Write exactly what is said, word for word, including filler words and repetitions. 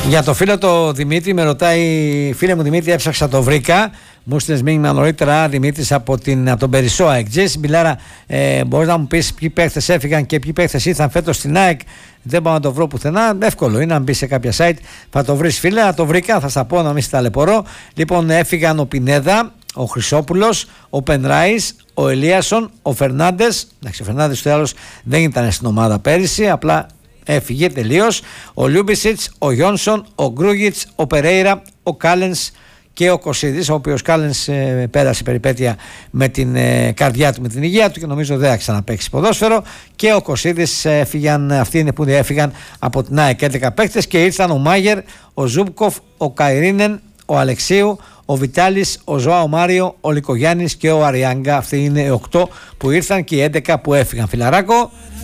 Για το φίλο το Δημήτρη, με ρωτάει, φίλε μου Δημήτρη, έψαξα, το βρήκα. Μου στείλες μήνυμα νωρίτερα, Δημήτρης, από, την, από τον Περισσό ΑΕΚ. Τζέσι Μπιλάρα, ε, μπορείς να μου πεις ποιοι παίχτες έφυγαν και ποιοι παίχτες ήρθαν φέτος στην ΑΕΚ? Δεν πάω να το βρω πουθενά. Εύκολο είναι να μπει σε κάποια site, θα το βρεις, φίλε. Να το βρήκα, θα στα πω να μην σε ταλαιπωρώ. Λοιπόν, έφυγαν ο Πινέδα, ο Χρυσόπουλος, ο Πενράης, ο Ελίασον, ο Φερνάντες. Εντάξει, ο Φερνάντες του άλλους δεν ήταν στην ομάδα πέρυσι, απλά έφυγε τελείως. Ο Λιούμπισιτς, ο Γιόνσον, ο Γκρούγιτς, ο Περέιρα, ο Κάλενς και ο Κωσίδης, ο οποίος Κάλενς ε, πέρασε περιπέτεια με την ε, καρδιά του, με την υγεία του και νομίζω δεν θα ξαναπαίξει ποδόσφαιρο. Και ο Κωσίδης έφυγαν, αυτοί είναι που έφυγαν από την ΑΕΚ, έντεκα παίκτες, και ήρθαν ο Μάγερ, ο Ζούμπκοφ, ο Καϊρίνεν, ο Αλεξίου, ο Βιτάλης, ο Ζωάο Μάριο, ο Λικογιάννης και ο Αριάγκα. Αυτοί είναι οι οκτώ που ήρθαν και οι έντεκα που έφυγαν, φιλαράκο.